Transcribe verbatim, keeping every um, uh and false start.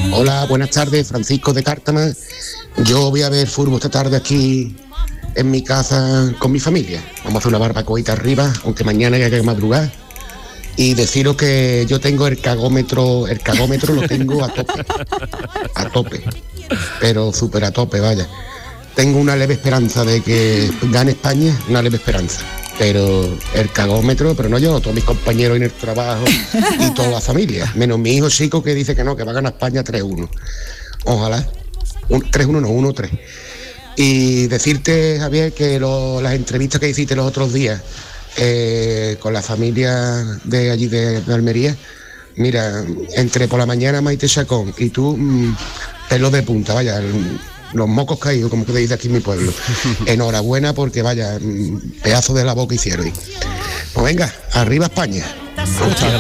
Hola, buenas tardes, Francisco de Cártama. Yo voy a ver fútbol esta tarde aquí en mi casa con mi familia. Vamos a hacer una barbacoita arriba, aunque mañana hay que madrugar. Y deciros que yo tengo el cagómetro, el cagómetro lo tengo a tope, a tope, pero súper a tope, vaya. Tengo una leve esperanza de que gane España, una leve esperanza. Pero el cagómetro, pero no yo, todos mis compañeros en el trabajo y toda la familia, menos mi hijo chico que dice que no, que va a ganar España tres uno. Ojalá, un, tres uno no, uno tres. Y decirte, Javier, que lo, las entrevistas que hiciste los otros días eh, con la familia de allí de, de Almería, mira, entre por la mañana Maite Chacón y tú, mmm, pelos de punta, vaya, los mocos caídos, como que dice aquí en mi pueblo. Enhorabuena porque vaya, pedazo de la boca hicieron. Pues venga, arriba España. Muchas